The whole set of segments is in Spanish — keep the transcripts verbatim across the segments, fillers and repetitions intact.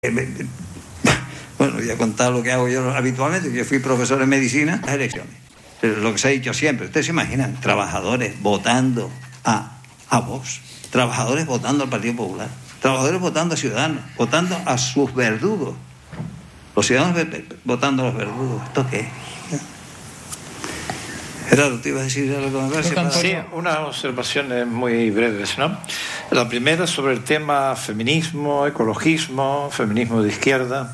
Bueno, voy a contar lo que hago yo habitualmente, que yo fui profesor de medicina, las elecciones. Pero lo que se ha dicho siempre, ustedes se imaginan, trabajadores votando a, a Vox, trabajadores votando al Partido Popular, trabajadores votando a Ciudadanos, votando a sus verdugos, los ciudadanos votando a los verdugos. ¿Esto qué es? Gerardo, ¿te ibas a decir algo? Sí, unas observaciones muy breves, ¿no? La primera sobre el tema feminismo, ecologismo, feminismo de izquierda.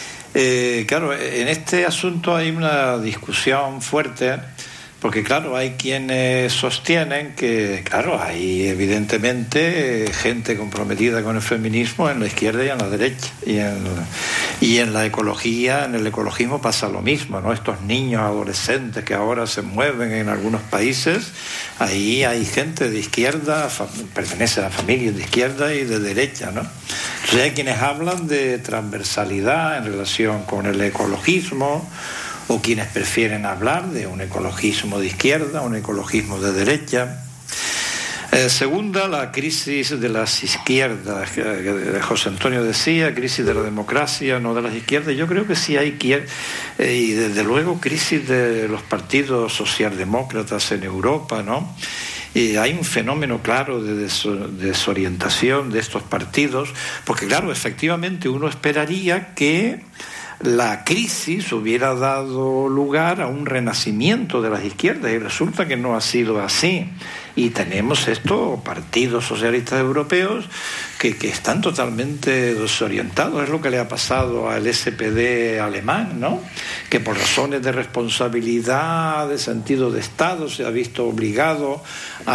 Eh, claro, en este asunto hay una discusión fuerte, porque claro, hay quienes sostienen que, claro, hay evidentemente gente comprometida con el feminismo en la izquierda y en la derecha, y en, y en la ecología, en el ecologismo pasa lo mismo, ¿no? Estos niños adolescentes que ahora se mueven en algunos países, ahí hay gente de izquierda, pertenece a familias de izquierda y de derecha, ¿no? Entonces hay quienes hablan de transversalidad en relación con el ecologismo, o quienes prefieren hablar de un ecologismo de izquierda, un ecologismo de derecha. Eh, segunda, la crisis de las izquierdas, que José Antonio decía, crisis de la democracia, no de las izquierdas. Yo creo que sí hay, eh, y desde luego crisis de los partidos socialdemócratas en Europa, ¿no? Y hay un fenómeno claro de desorientación de estos partidos, porque claro, efectivamente uno esperaría que la crisis hubiera dado lugar a un renacimiento de las izquierdas y resulta que no ha sido así. Y tenemos estos partidos socialistas europeos que, que están totalmente desorientados. Es lo que le ha pasado al S P D alemán, ¿no? Que por razones de responsabilidad, de sentido de Estado, se ha visto obligado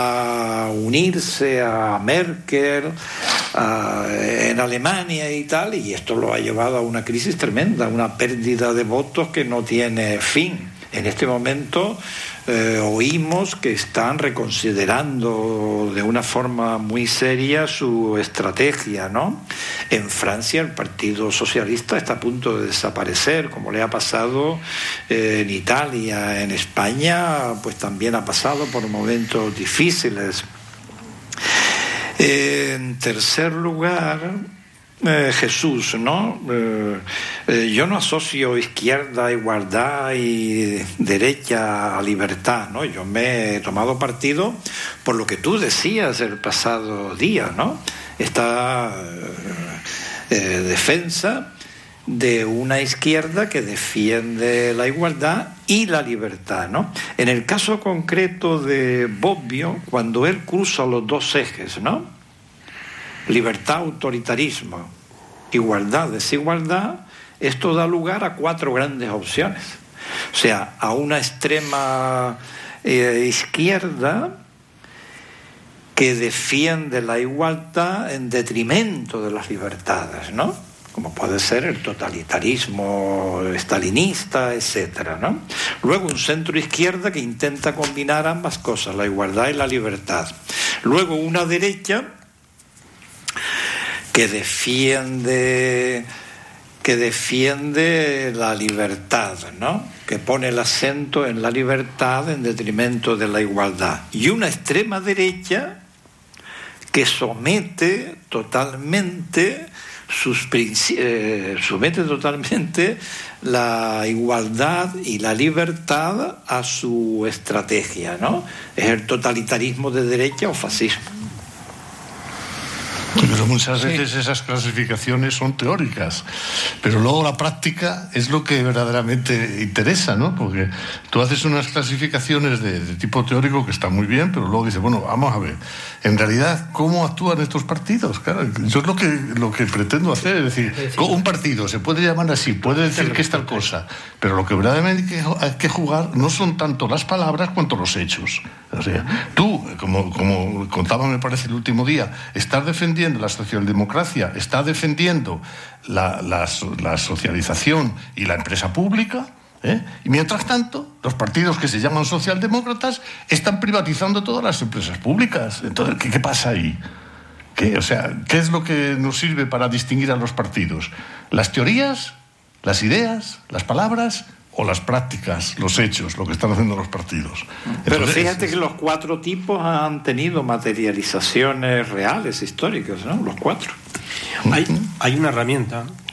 a unirse a Merkel a, en Alemania y tal, y esto lo ha llevado a una crisis tremenda, una pérdida de votos que no tiene fin. En este momento eh, oímos que están reconsiderando de una forma muy seria su estrategia, ¿no? En Francia el Partido Socialista está a punto de desaparecer, como le ha pasado eh, en Italia, en España, pues también ha pasado por momentos difíciles. Eh, en tercer lugar, Eh, Jesús, ¿no? Eh, eh, yo no asocio izquierda a igualdad y derecha a libertad, ¿no? Yo me he tomado partido por lo que tú decías el pasado día, ¿no? Esta eh, defensa de una izquierda que defiende la igualdad y la libertad, ¿no? En el caso concreto de Bobbio, cuando él cruza los dos ejes, ¿no? Libertad, autoritarismo, igualdad, desigualdad, esto da lugar a cuatro grandes opciones. O sea, a una extrema eh, izquierda que defiende la igualdad en detrimento de las libertades, ¿no? Como puede ser el totalitarismo estalinista, etcétera, ¿no? Luego un centro izquierda que intenta combinar ambas cosas, la igualdad y la libertad. Luego una derecha que defiende que defiende la libertad, ¿no? Que pone el acento en la libertad en detrimento de la igualdad. Y una extrema derecha que somete totalmente sus eh, somete totalmente la igualdad y la libertad a su estrategia, ¿no? Es el totalitarismo de derecha o fascismo. Pero muchas veces sí, esas clasificaciones son teóricas, pero luego la práctica es lo que verdaderamente interesa, ¿no? Porque tú haces unas clasificaciones de, de tipo teórico que están muy bien, pero luego dices, bueno, vamos a ver, en realidad, ¿cómo actúan estos partidos? Claro, yo es lo que, lo que pretendo hacer, es decir, un partido se puede llamar así, puede decir que es tal cosa, pero lo que verdaderamente hay que jugar no son tanto las palabras cuanto los hechos. O sea, tú, como, como contaba me parece el último día, estás defendiendo la socialdemocracia, está defendiendo la, la, la socialización y la empresa pública, ¿eh? Y mientras tanto los partidos que se llaman socialdemócratas están privatizando todas las empresas públicas. Entonces, ¿qué, qué pasa ahí? ¿Qué, o sea, ¿qué es lo que nos sirve para distinguir a los partidos? ¿Las teorías, las ideas, las palabras o las prácticas, los hechos, lo que están haciendo los partidos? Pero entonces, fíjate que los cuatro tipos han tenido materializaciones reales, históricas, ¿no? Los cuatro. Hay, hay una herramienta